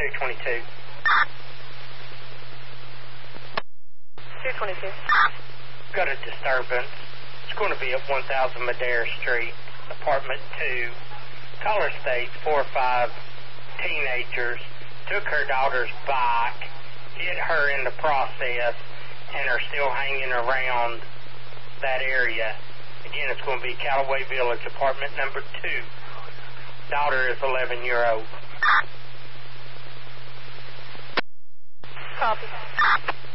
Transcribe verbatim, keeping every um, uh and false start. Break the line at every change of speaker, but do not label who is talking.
two twenty-two.
two twenty-two.
Got a disturbance. It's going to be at one thousand Madera Street, apartment two. Caller states four or five teenagers took her daughter's bike, hit her in the process, and are still hanging around that area. Again, it's going to be Callaway Village, apartment number two. Daughter is eleven year old.
Copy.